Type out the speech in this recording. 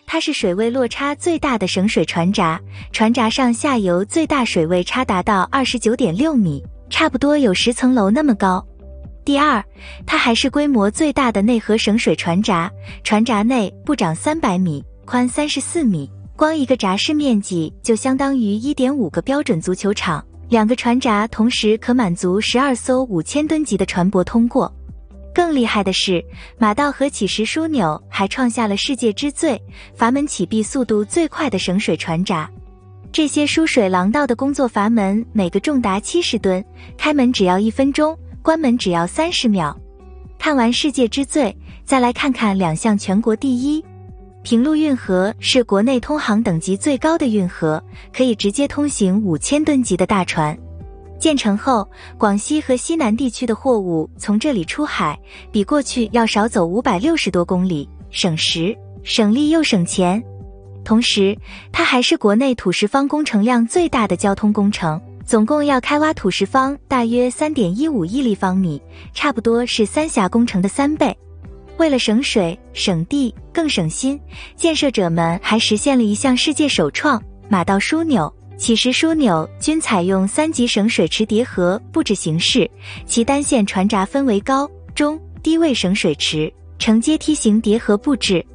它是水位落差最大的省水船闸，船闸上下游最大水位差达到 29.6 米，差不多有10层楼那么高。第二，它还是规模最大的内河省水船闸，船闸内不长300米，宽34米，光一个闸室面积就相当于 1.5 个标准足球场，2个船闸同时可满足12艘5000吨级的船舶通过。更厉害的是，马道河起石枢纽还创下了世界之最，阀门启闭速度最快的省水船闸。这些输水廊道的工作阀门每个重达70吨，开门只要1分钟，关门只要30秒。看完世界之最，再来看看2项全国第一。平陆运河是国内通航等级最高的运河，可以直接通行5000吨级的大船。建成后，广西和西南地区的货物从这里出海，比过去要少走560多公里，省时、省力又省钱。同时，它还是国内土石方工程量最大的交通工程，总共要开挖土石方大约 3.15 亿立方米，差不多是三峡工程的3倍。为了省水、省地、更省心，建设者们还实现了一项世界首创，马道枢纽、起石枢纽均采用3级省水池叠合布置形式，其单线船闸分为高、中、低位省水池，呈阶梯形叠合布置，